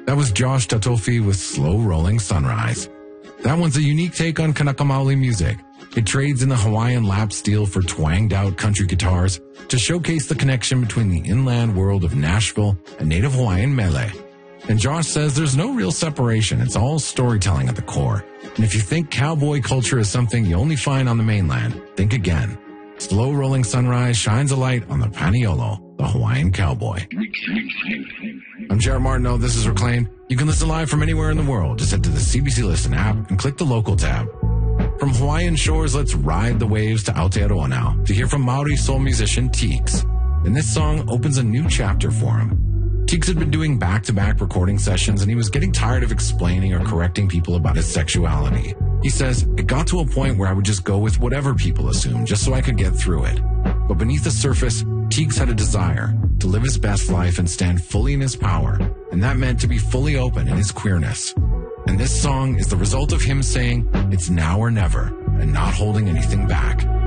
That was Josh Tatofi with Slow Rolling Sunrise. That one's a unique take on Kanaka Maoli music. It trades in the Hawaiian lap steel for twanged out country guitars to showcase the connection between the inland world of Nashville and native Hawaiian mele. And Josh says there's no real separation. It's all storytelling at the core. And if you think cowboy culture is something you only find on the mainland, think again. Slow Rolling Sunrise shines a light on the Paniolo, the Hawaiian cowboy. I'm Jared Martineau. This is Reclaimed. You can listen live from anywhere in the world. Just head to the CBC Listen app and click the local tab. From Hawaiian shores, let's ride the waves to Aotearoa now to hear from Maori soul musician Teeks. And this song opens a new chapter for him. Teeks had been doing back-to-back recording sessions, and he was getting tired of explaining or correcting people about his sexuality. He says, it got to a point where I would just go with whatever people assumed, just so I could get through it. But beneath the surface, Teeks had a desire to live his best life and stand fully in his power, and that meant to be fully open in his queerness. And this song is the result of him saying, it's now or never, and not holding anything back.